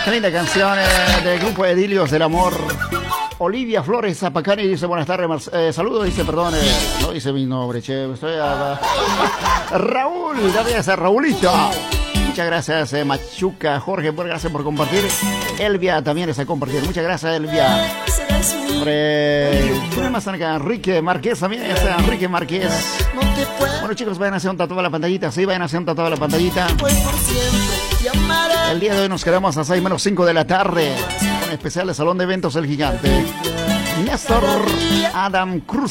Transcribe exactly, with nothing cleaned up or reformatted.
Linda canción eh, del grupo Edilios del Amor. Olivia Flores Zapacani dice buenas tardes, eh, saludos, dice perdón, eh, no dice mi nombre, che, estoy a, a, Raúl, gracias a Raulito. Muchas gracias, eh, Machuca, Jorge, muchas gracias por compartir. Elvia también está compartiendo, muchas gracias, Elvia. Hombre, ¿quién más acá? Enrique Márquez también, está Enrique Márquez. Bueno, chicos, vayan a hacer un tatuado a la pantallita, sí, vayan a hacer un tatuado a la pantallita. El día de hoy nos quedamos a seis menos cinco de la tarde con especial de Salón de Eventos El Gigante. Néstor Adam Cruz.